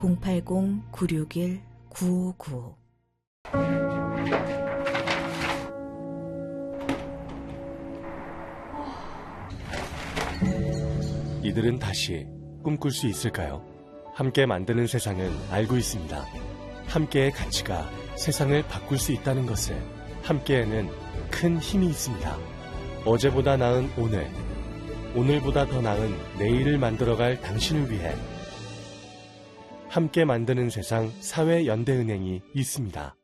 080-961-9595. 이들은 다시 꿈꿀 수 있을까요? 함께 만드는 세상은 알고 있습니다. 함께의 가치가 세상을 바꿀 수 있다는 것을. 함께에는 큰 힘이 있습니다. 어제보다 나은 오늘, 오늘보다 더 나은 내일을 만들어갈 당신을 위해 함께 만드는 세상 사회연대은행이 있습니다.